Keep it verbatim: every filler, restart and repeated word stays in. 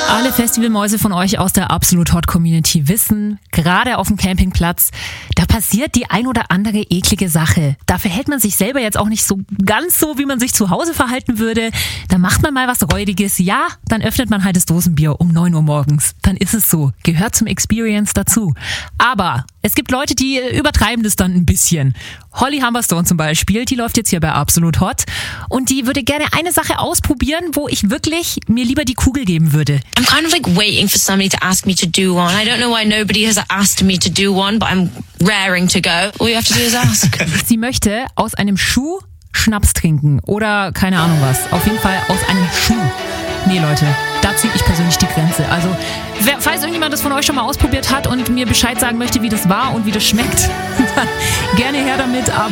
Alle Festivalmäuse von euch aus der Absolut Hot Community wissen, gerade auf dem Campingplatz, da passiert die ein oder andere eklige Sache. Da verhält man sich selber jetzt auch nicht so ganz so, wie man sich zu Hause verhalten würde. Da macht man mal was Räudiges. Ja, dann öffnet man halt das Dosenbier um neun Uhr morgens. Dann ist es so. Gehört zum Experience dazu. Aber es gibt Leute, die übertreiben das dann ein bisschen. Holly Humberstone zum Beispiel, die läuft jetzt hier bei Absolut Hot und die würde gerne eine Sache ausprobieren, wo ich wirklich mir lieber die Kugel geben würde. I'm kind of like waiting for somebody to ask me to do one. I don't know why nobody has asked me to do one, but I'm raring to go. All you have to do is ask. Sie möchte aus einem Schuh Schnaps trinken oder keine Ahnung was. Auf jeden Fall aus einem Schuh. Nee, Leute, da ziehe ich persönlich die Grenze. Also, wer, falls irgendjemand das von euch schon mal ausprobiert hat und mir Bescheid sagen möchte, wie das war und wie das schmeckt, dann gerne her damit. Aber